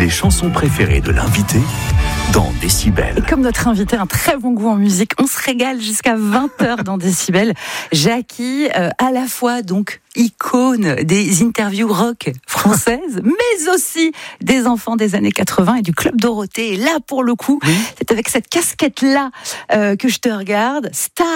les chansons préférées de l'invité dans Décibel. Et comme notre invité a un très bon goût en musique, on se régale jusqu'à 20h dans Décibel. Jackie, à la fois donc icône des interviews rock françaises, mais aussi des enfants des années 80 et du Club Dorothée. Et là, pour le coup, c'est avec cette casquette-là que je te regarde. Star